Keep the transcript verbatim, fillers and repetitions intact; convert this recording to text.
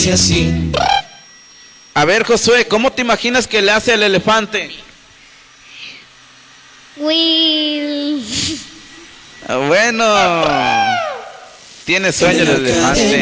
así. A ver, Josué, ¿cómo te imaginas que le hace el elefante? Will. Bueno, tiene sueño el elefante.